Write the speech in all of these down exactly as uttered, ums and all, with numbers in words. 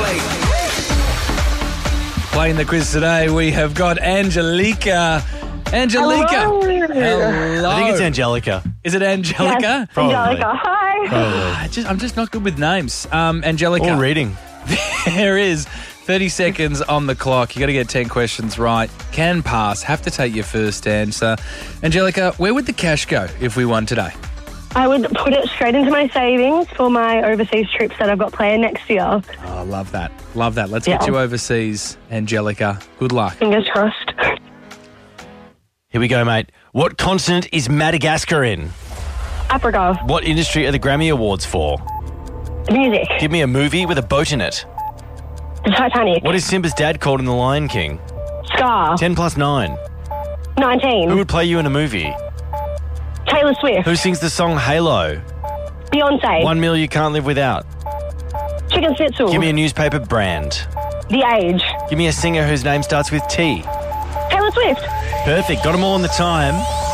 Playing the quiz today, we have got Angelica. Angelica. Hello. Hello. I think it's Angelica. Is it Angelica? Yes, Probably. Angelica. Hi. I just, I'm just not good with names. Um, Angelica. Or reading. There is thirty seconds on the clock. You got to get ten questions right. Can pass. Have to take your first answer. Angelica, where would the cash go if we won today? I would put it straight into my savings for my overseas trips that I've got planned next year. Oh, love that. Love that. Let's get Yeah. you overseas, Angelica. Good luck. Fingers crossed. Here we go, mate. What continent is Madagascar in? Africa. What industry are the Grammy Awards for? Music. Give me a movie with a boat in it. The Titanic. What is Simba's dad called in The Lion King? Scar. ten plus nine. nineteen. Who would play you in a movie? Taylor Swift. Who sings the song Halo? Beyonce. One meal you can't live without. Chicken Schnitzel. Give me a newspaper brand. The Age. Give me a singer whose name starts with T. Taylor Swift. Perfect. Got them all in the time.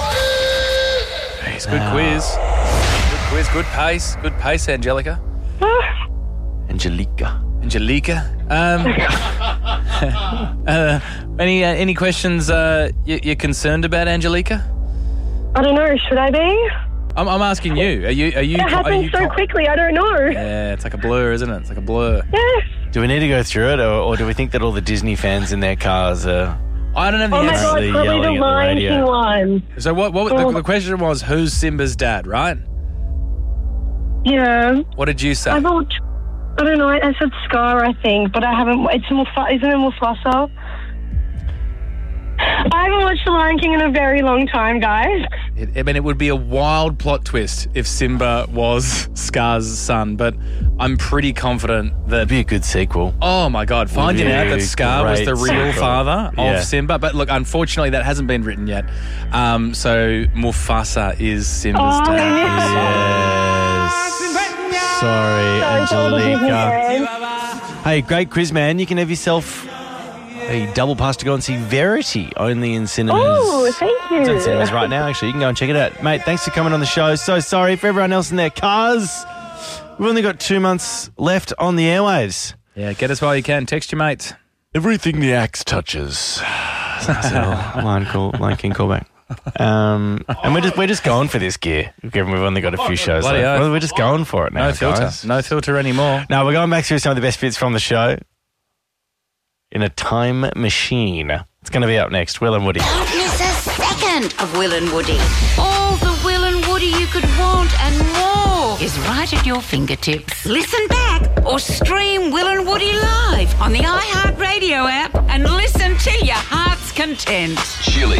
It's good quiz. Good quiz, good pace. Good pace, Angelica. Angelica. Angelica. Um, uh, any uh, any questions uh, you, you're concerned about, Angelica? I don't know. Should I be? I'm, I'm asking you. Are you? Are you? It are happened you so con- quickly. I don't know. Yeah, it's like a blur, isn't it? It's like a blur. Yes. Do we need to go through it, or, or do we think that all the Disney fans in their cars are... I don't know the Oh my answer. God, Actually probably yelling the at the Lion radio. King one. So what? What the, the question was? Who's Simba's dad? Right? Yeah. What did you say? I thought, I don't know, I, I said Scar, I think, but I haven't, it's Mufasa, isn't it Mufasa? I haven't watched The Lion King in a very long time, guys. It, I mean, it would be a wild plot twist if Simba was Scar's son, but I'm pretty confident that. It'd be a good sequel. Oh my God! Finding be out that a Scar was great the real sequel. father Yeah. of Simba, but look, unfortunately, that hasn't been written yet. Um, so Mufasa is Simba's Oh, dad. Yes. Sorry, Sorry to all the Disney Angelica. fans. Hey, great quiz, man. You can have yourself a double pass to go and see Verity, only in cinemas. Oh, thank you. It's in cinemas right now, actually. You can go and check it out. Mate, thanks for coming on the show. So sorry for everyone else in their cars. We've only got two months left on the airwaves. Yeah, get us while you can. Text your mate. Everything the axe touches. line call, line king callback. Um, and we're just we're just going for this gear. Given we've only got a few shows Bloody left. oath. Well, we're just going for it now, No filter. guys. No filter anymore. Now we're going back through some of the best bits from the show in a time machine. It's going to be up next. Will and Woody. Don't miss a second of Will and Woody. All the Will and Woody you could want and more is right at your fingertips. Listen back or stream Will and Woody live on the iHeartRadio app and listen to your heart's content. Chili.